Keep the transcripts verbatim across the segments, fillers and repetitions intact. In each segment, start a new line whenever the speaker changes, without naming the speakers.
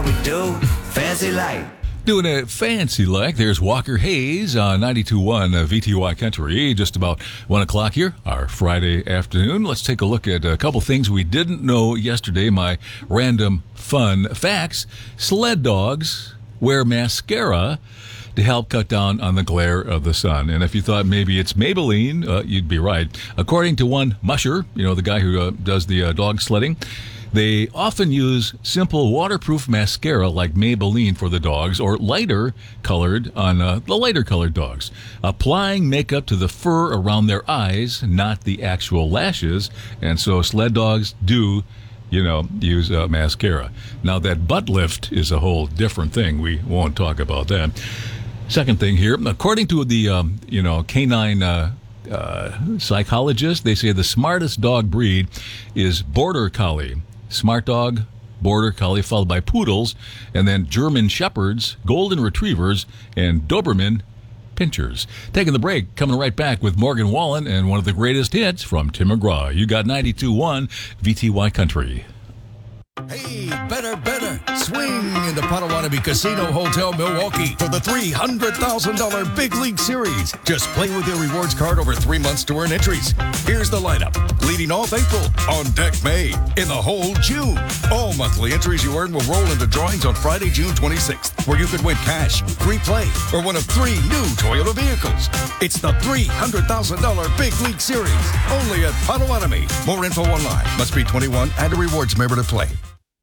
how we do. Fancy like.
Doing it fancy like. There's Walker Hayes on ninety-two point one uh, V T Y Country. Just about one o'clock here, our Friday afternoon. Let's take a look at a couple things we didn't know yesterday. My random fun facts. Sled dogs wear mascara to help cut down on the glare of the sun. And if you thought maybe it's Maybelline, uh, you'd be right. According to one musher, you know, the guy who uh, does the uh, dog sledding, they often use simple waterproof mascara like Maybelline for the dogs, or lighter colored on uh, the lighter colored dogs, applying makeup to the fur around their eyes, not the actual lashes. And so sled dogs do, you know, use uh, mascara. Now that butt lift is a whole different thing. We won't talk about that. Second thing here, according to the, um, you know, canine uh, uh, psychologist, they say the smartest dog breed is Border Collie. Smart dog, Border Collie, followed by Poodles, and then German Shepherds, Golden Retrievers, and Doberman Pinschers. Taking the break, coming right back with Morgan Wallen and one of the greatest hits from Tim McGraw. You got ninety-two point one V T Y Country.
Hey, better, better. Swing into Potawatomi Casino Hotel Milwaukee for the three hundred thousand dollars Big League Series. Just play with your rewards card over three months to earn entries. Here's the lineup. Leading off April, on deck May, in the hole June. All monthly entries you earn will roll into drawings on Friday, June twenty-sixth, where you could win cash, free play, or one of three new Toyota vehicles. It's the three hundred thousand dollars Big League Series, only at Potawatomi. More info online. Must be twenty-one and a rewards member to play.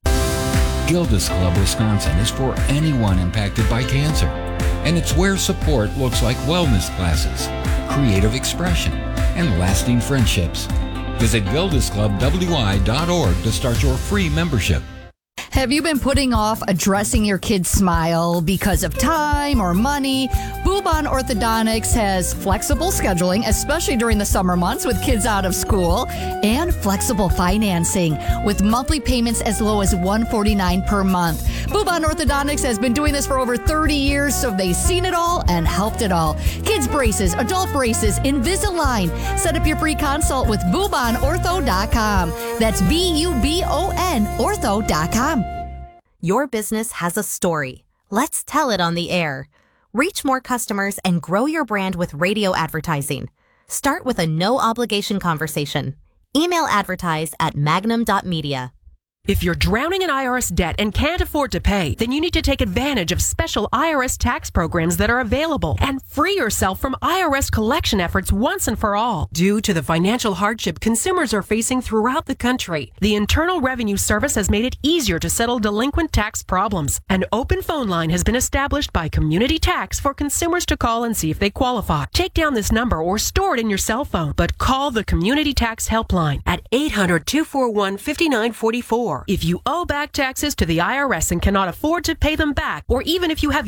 Gildas Club Wisconsin is for anyone impacted by cancer, and it's where support looks like wellness classes, creative expression, and lasting friendships. Visit gildas club w i dot org to start your free membership.
Have you been putting off addressing your kid's smile because of time or money? Bubon Orthodontics has flexible scheduling, especially during the summer months with kids out of school, and flexible financing with monthly payments as low as one hundred forty-nine dollars per month. Bubon Orthodontics has been doing this for over thirty years, so they've seen it all and helped it all. Kids braces, adult braces, Invisalign. Set up your free consult with bubon ortho dot com. That's B U B O N ortho dot com.
Your business has a story. Let's tell it on the air. Reach more customers and grow your brand with radio advertising. Start with a no-obligation conversation. Email advertise at magnum dot media.
If you're drowning in I R S debt and can't afford to pay, then you need to take advantage of special I R S tax programs that are available and free yourself from I R S collection efforts once and for all. Due to the financial hardship consumers are facing throughout the country, the Internal Revenue Service has made it easier to settle delinquent tax problems. An open phone line has been established by Community Tax for consumers to call and see if they qualify. Take down this number or store it in your cell phone, but call the Community Tax Helpline at eight hundred, two four one, five nine four four. If you owe back taxes to the I R S and cannot afford to pay them back, or even if you have